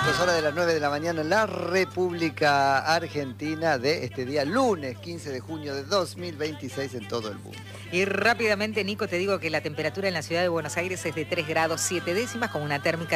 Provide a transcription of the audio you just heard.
minutos, hora de las 9 de la mañana en la República Argentina de este día, lunes 15 de junio de 2026 en todo el mundo. Y rápidamente, Nico, te digo que la temperatura en la ciudad de Buenos Aires es de 3 grados 7 décimas con una térmica